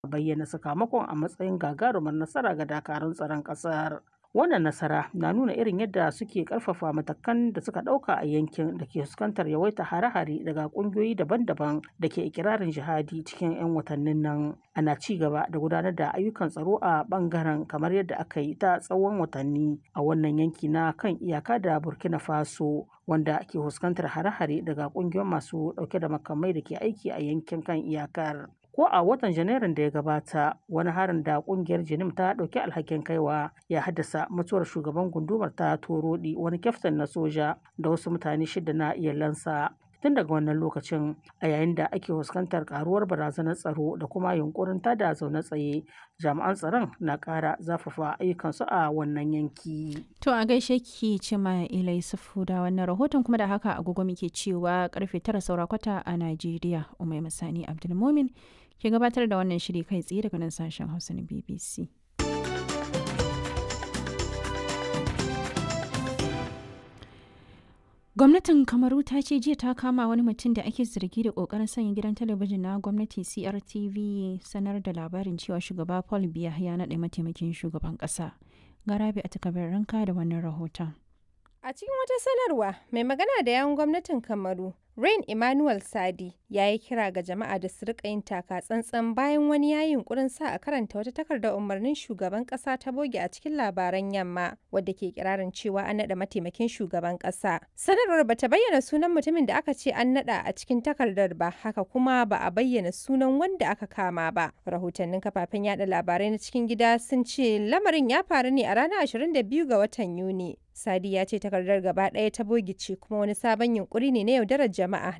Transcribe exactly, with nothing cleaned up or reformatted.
bayyana sakamakon a matsayin gagarumar nasara ga dakarun tsaron ƙasar. Wannan nasara na nuna irin yadda suke ƙarfafa matakan da suka ɗauka a yankin da ke fuskantar yawaita hare-hare daga ƙungiyoyi daban-daban da ke ikirarin jihadi cikin 'yan watannin nan. Ana ci gaba da gudanar da ayyukan tsaro a ɓangaren kamar yadda aka yi ta tsawon watanni a wannan yanki na kan iyaka da Burkina Faso, wanda ke fuskantar hare-hare daga ƙungiyoyin masu ɗauke da makamai da ke aiki a yankin kan iyakar. Ko a watan Janairun da ya gabata, wani harin da kungiyar Jinim ta ɗauki alhakin kaiwa ya haddasa mutuwar shugaban gundumar ta Torodi, wani kyaftin na soja da wasu mutane shida na iyalansa. Tun daga wannan lokacin, a yayin da ake fuskantar karuwar barazanar tsaro da kuma yunkurin tada zaune tsaye, jami'an tsaron na ƙara zafafa ayyukansu a wannan yanki. To a gaishe ki Cima Ila Yusufu da wannan rahoton, kuma da haka agogo muke cewa karfe tara saura kwata a Najeriya. Umai Masani Abdulmumin ke gabatar da wannan shiri kai tsaye daga nan sashen Hausa na B B C. Gwamnatin Kamaru ta ce jiya ta kama wani mutum da ake zargi da kokarin sanya gidan talabijin na gwamnati C R T V sanar da labarin cewa shugaba Paul Biya ya naɗa mataimakin shugaban ƙasa. Garabi a takabar ranka da wannan rahoton. A cikin wata sanarwa, mai magana da yawun gwamnatin Kamaru, Rain Emmanuel Sadi, ya yi kira ga jama'a da su rika yin taka tsantsan bayan wani ya yi yunkurin sa a karanta wata takardar umarnin shugaban kasa ta boge a cikin labaran yamma, wadda ke kirarin cewa an naɗa mataimakin shugaban kasa. Sanarwar bata bayyana sunan mutumin da aka ce an naɗa a cikin takardar ba, haka kuma ba a bayyana sunan wanda aka kama ba. Rahotannin kafafen yada labarai na cikin gida sun ce lamarin ya faru ne a ranar ashirin da biyu ga watan Yuni. Sadi ya ce takardar gaba ɗaya ta bogi ce kuma wani sabon yunkuri ne na yaudarar jama'a